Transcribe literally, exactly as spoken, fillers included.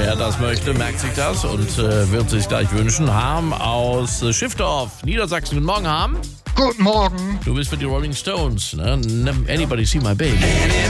Wer das möchte, merkt sich das und äh, wird sich gleich wünschen. Harm aus äh, Schiffdorf, Niedersachsen. Guten Morgen, Harm. Guten Morgen. Du bist für die Rolling Stones, ne? Anybody see my baby?